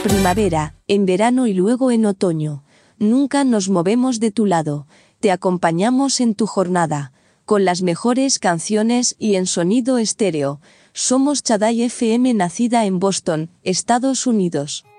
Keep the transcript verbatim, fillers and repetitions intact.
Primavera, en verano y luego en otoño. Nunca nos movemos de tu lado. Te acompañamos en tu jornada, con las mejores canciones y en sonido estéreo. Somos Chadai F M, nacida en Boston, Estados Unidos.